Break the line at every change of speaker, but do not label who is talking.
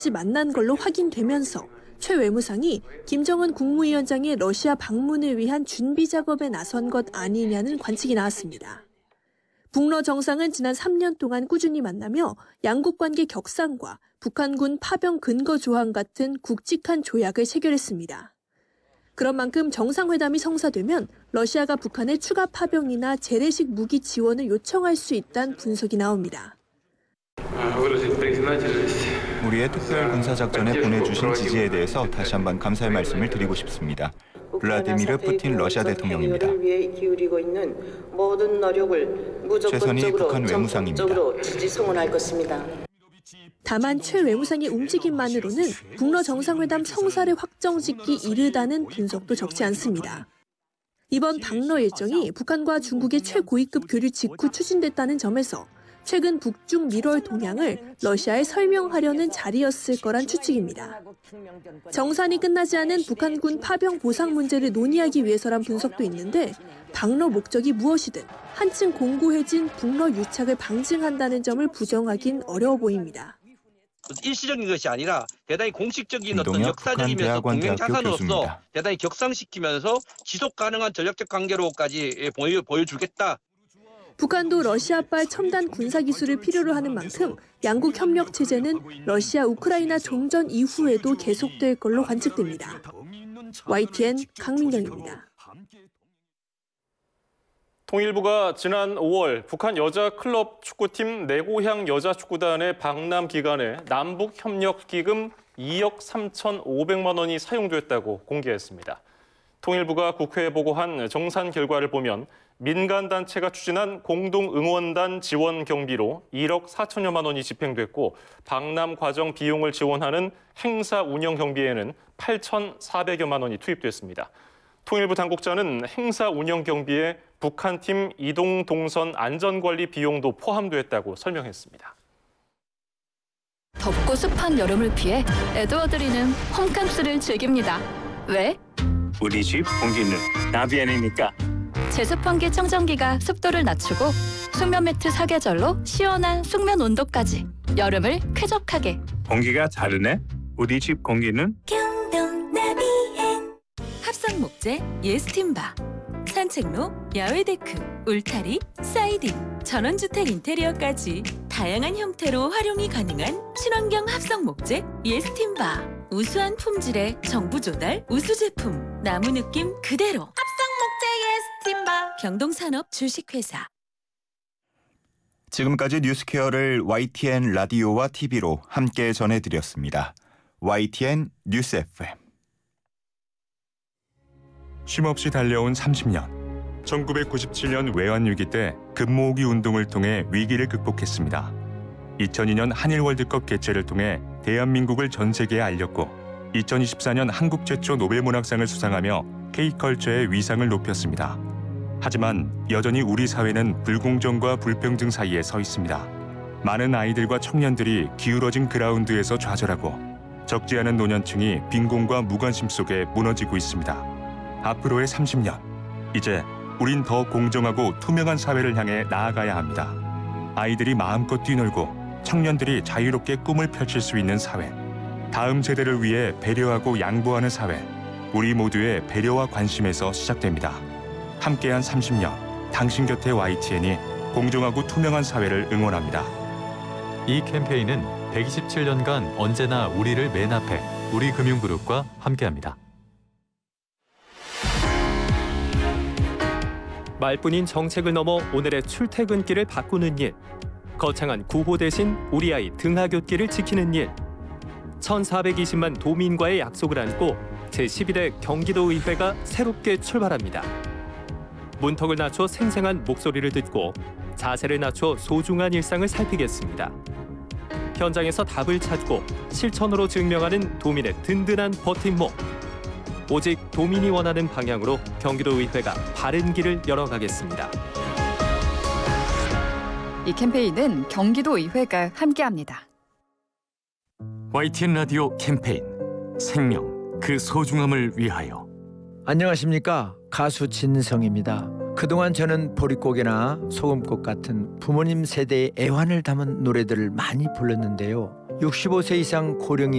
만난 걸로 확인되면서 최 외무상이 김정은 국무위원장의 러시아 방문을 위한 준비 작업에 나선 것 아니냐는 관측이 나왔습니다. 북러 정상은 지난 3년 동안 꾸준히 만나며 양국 관계 격상과 북한군 파병 근거 조항 같은 굵직한 조약을 체결했습니다. 그런 만큼 정상회담이 성사되면 러시아가 북한에 추가 파병이나 재래식 무기 지원을 요청할 수 있다는 분석이 나옵니다.
우리의 특별 군사작전에 보내주신 지지에 대해서 다시 한번 감사의 말씀을 드리고 싶습니다. 블라디미르 푸틴 러시아 대통령입니다. 최선희 북한 외무상입니다.
다만 최 외무상의 움직임만으로는 북러 정상회담 성사를 확정짓기 이르다는 분석도 적지 않습니다. 이번 방러 일정이 북한과 중국의 최고위급 교류 직후 추진됐다는 점에서 최근 북중 밀월 동향을 러시아에 설명하려는 자리였을 거란 추측입니다. 정산이 끝나지 않은 북한군 파병 보상 문제를 논의하기 위해서란 분석도 있는데 방러 목적이 무엇이든 한층 공고해진 북러 유착을 방증한다는 점을 부정하긴 어려워 보입니다.
일시적인 것이 아니라 대단히 공식적인 어떤 역사적이면서 동맹 자산으로서 대단히 격상시키면서 지속 가능한 전략적 관계로까지 보여주겠다.
북한도 러시아발 첨단 군사기술을 필요로 하는 만큼 양국 협력 체제는 러시아 우크라이나 종전 이후에도 계속될 걸로 관측됩니다. YTN 강민경입니다.
통일부가 지난 5월 북한 여자 클럽 축구팀 내고향 여자축구단의 방남 기간에 남북협력기금 2억 3,500만 원이 사용됐다고 공개했습니다. 통일부가 국회에 보고한 정산 결과를 보면 민간단체가 추진한 공동응원단 지원 경비로 1억 4천여만 원이 집행됐고 방남 과정 비용을 지원하는 행사 운영 경비에는 8,400여만 원이 투입됐습니다. 통일부 당국자는 행사 운영 경비에 북한팀 이동 동선 안전관리 비용도 포함됐다고 설명했습니다.
덥고 습한 여름을 피해 에드워드리는 홈캠프를 즐깁니다. 왜?
우리 집 공기는 나비엔이니까.
제습 환기 청정기가 습도를 낮추고 숙면 매트 사계절로 시원한 숙면 온도까지 여름을 쾌적하게.
공기가 다르네. 우리 집 공기는
경동 나비엔.
합성 목재 예스팀바, 산책로, 야외 데크, 울타리, 사이딩, 전원주택 인테리어까지 다양한 형태로 활용이 가능한 친환경 합성 목재 예스팀바. 우수한 품질의 정부 조달 우수 제품, 나무 느낌 그대로.
합성 목재 예스팀바.
경동산업 주식회사.
지금까지 뉴스케어를 YTN 라디오와 TV로 함께 전해드렸습니다. YTN 뉴스 FM.
쉼없이 달려온 30년. 1997년 외환위기 때 금모으기 운동을 통해 위기를 극복했습니다. 2002년 한일 월드컵 개최를 통해 대한민국을 전 세계에 알렸고 2024년 한국 최초 노벨문학상을 수상하며 K컬처의 위상을 높였습니다. 하지만 여전히 우리 사회는 불공정과 불평등 사이에 서 있습니다. 많은 아이들과 청년들이 기울어진 그라운드에서 좌절하고 적지 않은 노년층이 빈곤과 무관심 속에 무너지고 있습니다. 앞으로의 30년, 이제 우린 더 공정하고 투명한 사회를 향해 나아가야 합니다. 아이들이 마음껏 뛰놀고 청년들이 자유롭게 꿈을 펼칠 수 있는 사회, 다음 세대를 위해 배려하고 양보하는 사회, 우리 모두의 배려와 관심에서 시작됩니다. 함께한 30년, 당신 곁에 YTN이 공정하고 투명한 사회를 응원합니다.
이 캠페인은 127년간 언제나 우리를 맨 앞에 우리금융그룹과 함께합니다. 말뿐인 정책을 넘어 오늘의 출퇴근길을 바꾸는 일. 거창한 구호 대신 우리 아이 등하굣길을 지키는 일. 1420만 도민과의 약속을 안고 제11회 경기도의회가 새롭게 출발합니다. 문턱을 낮춰 생생한 목소리를 듣고 자세를 낮춰 소중한 일상을 살피겠습니다. 현장에서 답을 찾고 실천으로 증명하는 도민의 든든한 버팀목. 오직 도민이 원하는 방향으로 경기도의회가 바른 길을 열어가겠습니다.
이 캠페인은 경기도의회가 함께합니다.
YTN 라디오 캠페인 생명, 그 소중함을 위하여.
안녕하십니까, 가수 진성입니다. 그동안 저는 보릿고개나 소금꽃 같은 부모님 세대의 애환을 담은 노래들을 많이 불렀는데요. 65세 이상 고령이